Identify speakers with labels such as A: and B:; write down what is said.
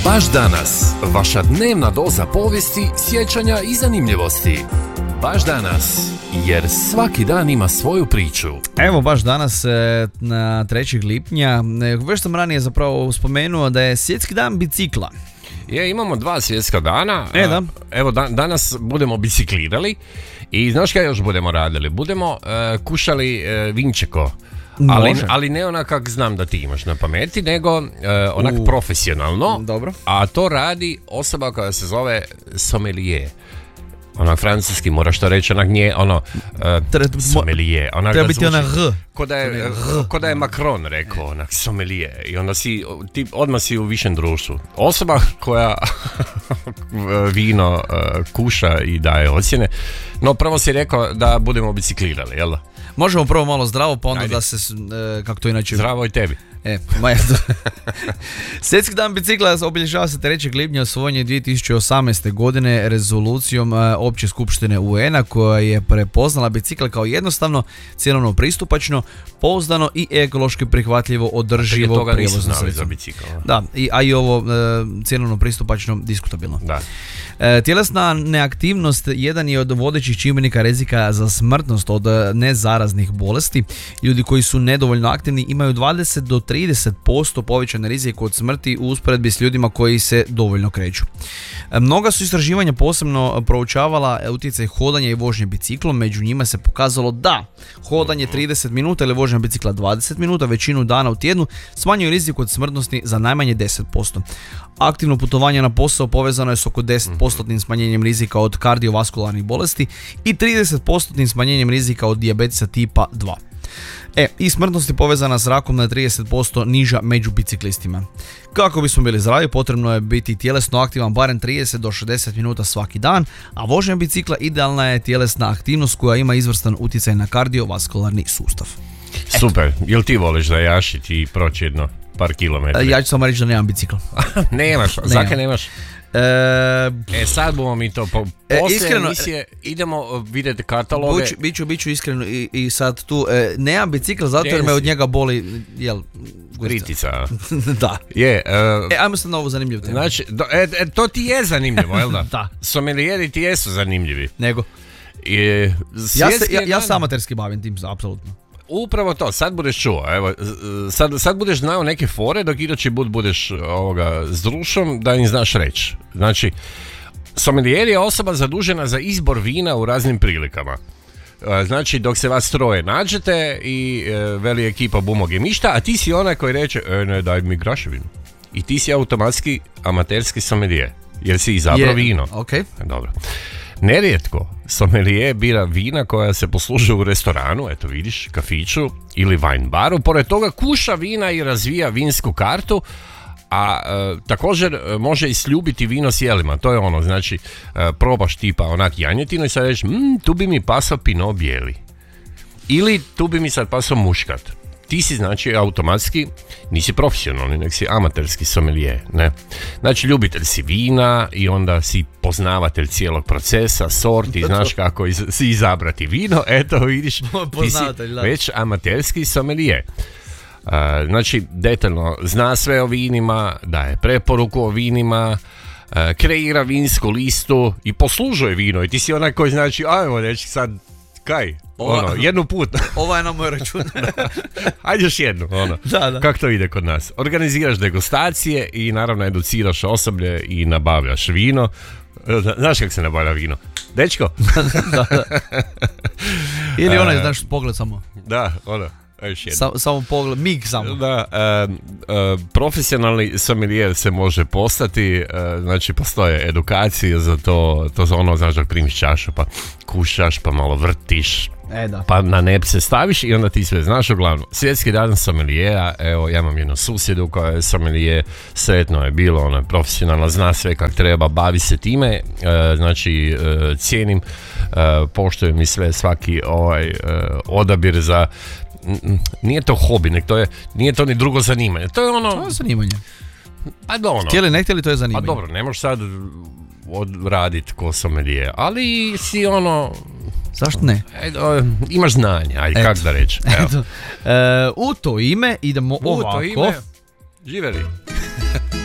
A: Baš danas, vaša dnevna doza povijesti, sjećanja i zanimljivosti. Baš danas, jer svaki dan ima svoju priču.
B: Evo baš danas na 3. lipnja, već sam ranije zapravo spomenuo da je svjetski dan bicikla.
A: Imamo 2 svjetska dana.
B: Da.
A: Evo danas budemo biciklirali i znaš kaj još budemo radili? Budemo kušali vinčeko. Ali ne onak kak znam da ti imaš na pameti, nego onak profesionalno.
B: Dobro.
A: A to radi osoba koja se zove sommelier. Onak francuski moraš to reći, onak nije sommelier.
B: Treba biti onak R.
A: Ko da je Macron rekao, onak sommelier. I onda ti odmah si u višem društvu. Osoba koja vino kuša i daje ocjene. No prvo si rekao da budemo biciklirali, jel da?
B: Možemo prvo malo zdravo, pa onda da se, kako to inače...
A: Zdravo i tebi.
B: Svjetski dan bicikla obilježava se 3. lipnja, osvojen je 2018. godine rezolucijom Opće skupštine UN-a koja je prepoznala bicikl kao jednostavno, cjenovno pristupačno, pouzdano i ekološki prihvatljivo održivo prijevozno sredstvo. Da, a i ovo cjenovno pristupačno diskutabilno.
A: Da.
B: Tjelesna neaktivnost jedan je od vodećih čimbenika rizika za smrtnost od nezaraznih bolesti. Ljudi koji su nedovoljno aktivni imaju 20 do 30% povećane rizike od smrti u usporedbi s ljudima koji se dovoljno kreću. Mnoga su istraživanja posebno proučavala utjecaj hodanja i vožnje biciklom, među njima se pokazalo da hodanje 30 minuta ili vožnja bicikla 20 minuta većinu dana u tjednu smanjuje rizik od smrtnosti za najmanje 10%. Aktivno putovanje na posao povezano je s oko 10% smanjenjem rizika od kardiovaskularnih bolesti i 30% smanjenjem rizika od dijabetesa tipa 2. I smrtnost je povezana s rakom na 30% niža među biciklistima. Kako bismo bili zdravi, potrebno je biti tjelesno aktivan barem 30 do 60 minuta svaki dan, a vožnja bicikla idealna je tjelesna aktivnost koja ima izvrstan utjecaj na kardiovaskularni sustav.
A: Super, jel ti voliš da jašit i proći jedno par kilometra?
B: Ja ću samo reći da nemam bicikl.
A: Nemaš, zakaj nemaš? Sad bomo mi to poslije emisije idemo vidjeti kataloge.
B: Biću iskreno i sad tu nemam bicikl zato jer me od njega boli
A: gritica.
B: Da. Ajmo sad na ovo zanimljivo.
A: Znači, to ti je zanimljivo, jel da?
B: Da.
A: Sommelieri ti jesu zanimljivi.
B: Nego. Ja se amaterski bavim tim, apsolutno.
A: Upravo to, sad budeš čuo, evo, sad budeš znao neke fore, dok idući put budeš s društvom da im znaš reći. Znači, sommelier je osoba zadužena za izbor vina u raznim prilikama. Znači, dok se vas troje nađete i veli ekipa bumo gemišta, a ti si onaj koji reče, ne, daj mi graševinu. I ti si automatski amaterski sommelier, jer si izabrao vino.
B: Okay.
A: Dobro. Nerijetko sommelier bira vina koja se poslužuju u restoranu, eto vidiš, kafiću ili wine baru. Pored toga kuša vina i razvija vinsku kartu, a također može i sljubiti vino s jelima. To je ono, znači probaš tipa onak janjetinu i sad reći, tu bi mi pasao pinot bijeli. Ili tu bi mi sad pasao muškat. Ti si znači automatski, nisi profesionalni, nek si amaterski sommelier, ne? Znači ljubitelj si vina i onda si poznavatelj cijelog procesa, sorti, znaš kako si izabrati vino, eto vidiš, ti si već amaterski sommelier. Znači detaljno zna sve o vinima, daje preporuku o vinima, kreira vinsku listu i poslužuje vino i ti si onaj koji znači, ajmo reći sad, kaj? Jednu put.
B: Ovo je na moj račun.
A: Ajde još jednu.
B: Da.
A: Kako to ide kod nas? Organiziraš degustacije i naravno educiraš osoblje i nabavljaš vino. Znaš kako se nabavlja vino? Dečko?
B: Da. Ili onaj, znaš, pogled samo.
A: Da,
B: samo pogled, mig samo.
A: Da, profesionalni sommelier se može postati, znači postoje edukacije za to za ono, znaš, dok primiš čašu pa kušaš, pa malo vrtiš, pa na nepce staviš i onda ti sve znaš. Uglavnom, svjetski dan sommeliera, evo ja imam jednu susjedu koja je sommelier, sretno je bilo, ona je profesionalna, zna sve kak treba, bavi se time, znači cijenim, poštujem i sve, svaki odabir za, nije to hobi, nije to ni drugo zanimanje, to je ono...
B: To je zanimanje.
A: Pa ono.
B: Htjeli, ne htjeli, to je zanimanje.
A: Pa dobro, ne možeš sad raditi ko sommelier, ali si ono...
B: Zašto ne?
A: Imaš znanje, ajde, kak da reći.
B: U to ime idemo ovako.
A: U to ime, živeli.